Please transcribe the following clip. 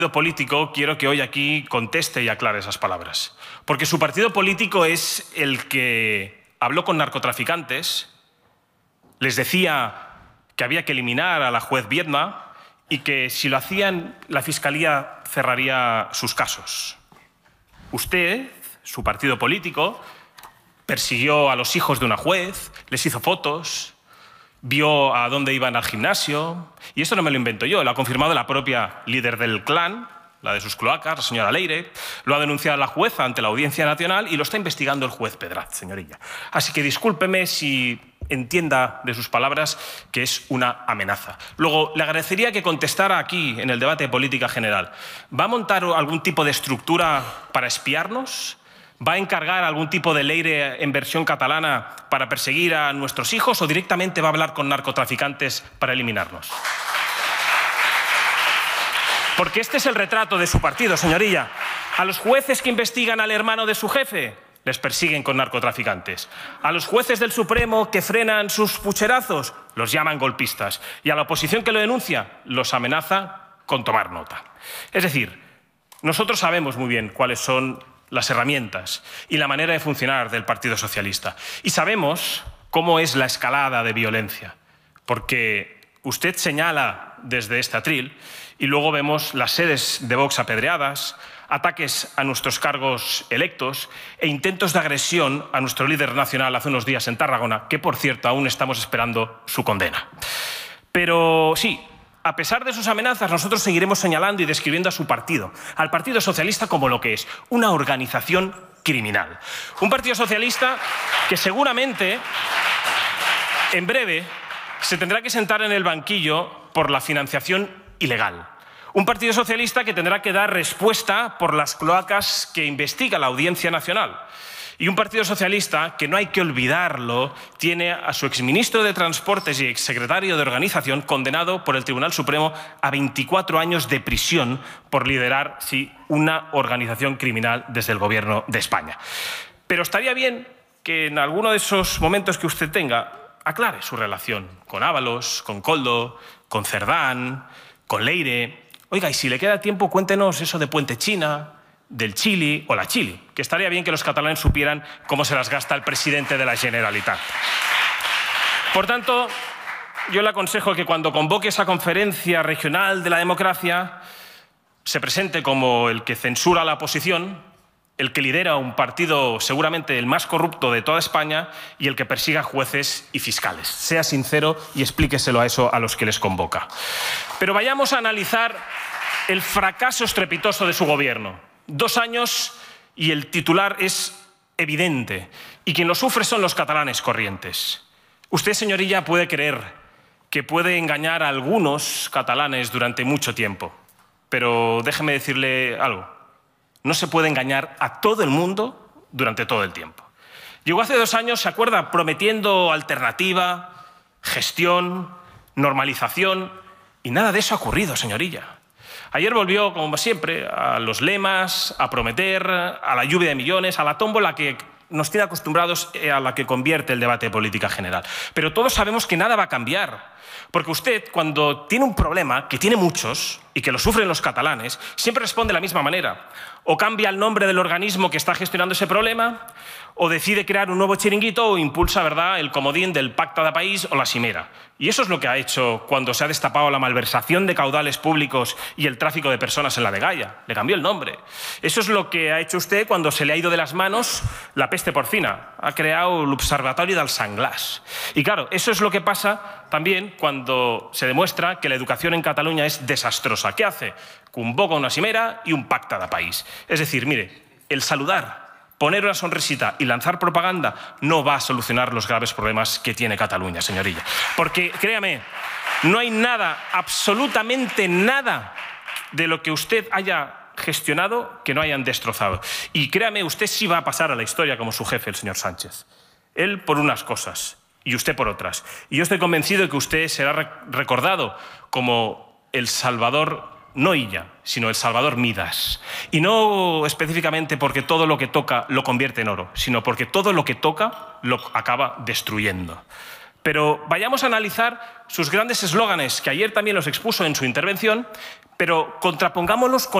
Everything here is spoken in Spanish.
político, quiero que hoy aquí conteste y aclare esas palabras. Porque su partido político es el que habló con narcotraficantes, les decía que había que eliminar a la juez Viedma y que si lo hacían, la Fiscalía cerraría sus casos. Usted, su partido político, persiguió a los hijos de una juez, les hizo fotos, vio a dónde iban al gimnasio, y esto no me lo invento yo, lo ha confirmado la propia líder del clan, la de sus cloacas, la señora Leire, lo ha denunciado la jueza ante la Audiencia Nacional y lo está investigando el juez Pedraz, señorilla. Así que discúlpeme si entienda de sus palabras que es una amenaza. Luego, le agradecería que contestara aquí, en el debate de política general. ¿Va a montar algún tipo de estructura para espiarnos? ¿Va a encargar algún tipo de Leire en versión catalana para perseguir a nuestros hijos o directamente va a hablar con narcotraficantes para eliminarnos? Porque este es el retrato de su partido, señorilla. A los jueces que investigan al hermano de su jefe les persiguen con narcotraficantes. A los jueces del Supremo que frenan sus pucherazos los llaman golpistas. Y a la oposición que lo denuncia los amenaza con tomar nota. Es decir, nosotros sabemos muy bien cuáles son las herramientas y la manera de funcionar del Partido Socialista. Y sabemos cómo es la escalada de violencia, porque usted señala desde este atril y luego vemos las sedes de Vox apedreadas, ataques a nuestros cargos electos e intentos de agresión a nuestro líder nacional hace unos días en Tarragona, que, por cierto, aún estamos esperando su condena. Pero sí, a pesar de sus amenazas, nosotros seguiremos señalando y describiendo a su partido, al Partido Socialista, como lo que es, una organización criminal. Un Partido Socialista que seguramente, en breve, se tendrá que sentar en el banquillo por la financiación ilegal. Un Partido Socialista que tendrá que dar respuesta por las cloacas que investiga la Audiencia Nacional. Y un Partido Socialista que, no hay que olvidarlo, tiene a su exministro de Transportes y exsecretario de Organización condenado por el Tribunal Supremo a 24 años de prisión por liderar, sí, una organización criminal desde el Gobierno de España. Pero estaría bien que en alguno de esos momentos que usted tenga aclare su relación con Ábalos, con Koldo, con Cerdán, con Leire. Oiga, y si le queda tiempo, cuéntenos eso de Puente China, del Chili o la Chili, que estaría bien que los catalanes supieran cómo se las gasta el presidente de la Generalitat. Por tanto, yo le aconsejo que cuando convoque esa conferencia regional de la democracia se presente como el que censura a la oposición, el que lidera un partido seguramente el más corrupto de toda España y el que persiga jueces y fiscales. Sea sincero y explíqueselo a eso a los que les convoca. Pero vayamos a analizar el fracaso estrepitoso de su gobierno. 2 años y el titular es evidente. Y quien lo sufre son los catalanes corrientes. Usted, señorilla, puede creer que puede engañar a algunos catalanes durante mucho tiempo. Pero déjeme decirle algo. No se puede engañar a todo el mundo durante todo el tiempo. Llegó hace 2 años, ¿se acuerda?, prometiendo alternativa, gestión, normalización, y nada de eso ha ocurrido, señorilla. Ayer volvió, como siempre, a los lemas, a prometer, a la lluvia de millones, a la tómbola que nos tiene acostumbrados, a la que convierte el debate de política general. Pero todos sabemos que nada va a cambiar, porque usted, cuando tiene un problema, que tiene muchos, y que lo sufren los catalanes, siempre responde de la misma manera. O cambia el nombre del organismo que está gestionando ese problema, o decide crear un nuevo chiringuito, o impulsa, ¿verdad?, el comodín del Pacta de País o la Cimera. Y eso es lo que ha hecho cuando se ha destapado la malversación de caudales públicos y el tráfico de personas en la Dgaia. Le cambió el nombre. Eso es lo que ha hecho usted cuando se le ha ido de las manos la peste porcina. Ha creado el Observatorio del Sanglàs. Y claro, eso es lo que pasa también cuando se demuestra que la educación en Cataluña es desastrosa. ¿Qué hace? Convoca una cimera y un Pacta de País. Es decir, mire, el saludar, poner una sonrisita y lanzar propaganda no va a solucionar los graves problemas que tiene Cataluña, señorilla. Porque, créame, no hay nada, absolutamente nada, de lo que usted haya gestionado que no hayan destrozado. Y créame, usted sí va a pasar a la historia como su jefe, el señor Sánchez. Él por unas cosas y usted por otras. Y yo estoy convencido de que usted será recordado como el salvador, no Illa, sino el Salvador Midas. Y no específicamente porque todo lo que toca lo convierte en oro, sino porque todo lo que toca lo acaba destruyendo. Pero vayamos a analizar sus grandes eslóganes, que ayer también los expuso en su intervención, pero contrapongámoslos con